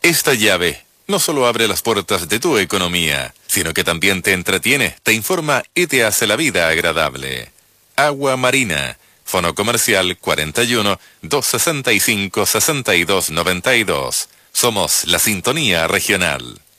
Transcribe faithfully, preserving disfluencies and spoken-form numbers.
Esta llave no solo abre las puertas de tu economía, sino que también te entretiene, te informa y te hace la vida agradable. Agua Marina. Fono comercial cuarenta y uno, doscientos sesenta y cinco, sesenta y dos noventa y dos. Somos la sintonía regional.